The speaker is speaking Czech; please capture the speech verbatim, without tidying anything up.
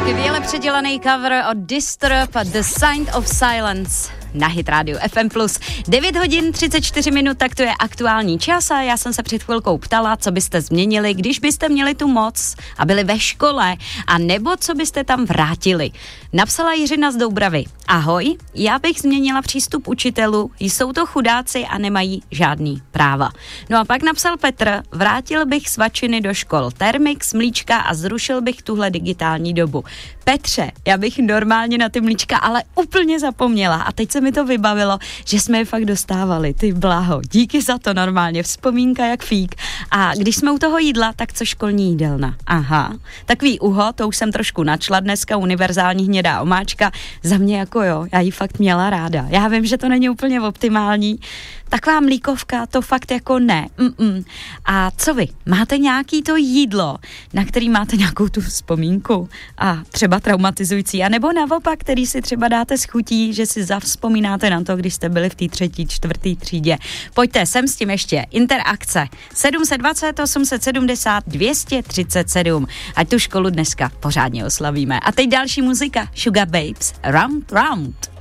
Skvěle předělaný cover od Disturb a The Sign of Silence na Hit Radio F M plus. devět hodin třicet čtyři minut, tak to je aktuální čas a já jsem se před chvilkou ptala, co byste změnili, když byste měli tu moc a byli ve škole, a nebo co byste tam vrátili. Napsala Jiřina z Doubravy. Ahoj, já bych změnila přístup učitelů, jsou to chudáci a nemají žádný práva. No a pak napsal Petr, vrátil bych svačiny do škol, Termix, mlíčka a zrušil bych tuhle digitální dobu. Petře, já bych normálně na ty mlíčka ale úplně zapomněla a teď se mi to vybavilo, že jsme je fakt dostávali, ty blaho, díky za to normálně, vzpomínka jak fík. A když jsme u toho jídla, tak co školní jídelna? Aha, takový uho, to už jsem trošku načla dneska, univerzální hnědá omáčka, za mě jako jo, já ji fakt měla ráda. Já vím, že to není úplně optimální, taková mlíkovka, to fakt jako ne. Mm-mm. A co vy? Máte nějaký to jídlo, na který máte nějakou tu vzpomínku a třeba traumatizující, anebo naopak, který si třeba dáte s chutí, že si zavzpomínáte na to, když jste byli v té třetí, čtvrtý třídě. Pojďte sem s tím ještě. Interakce sedm set dvacet, osm set sedmdesát, dvě stě třicet sedm. Ať tu školu dneska pořádně oslavíme. A teď další muzika. Sugar Babes, Round Round.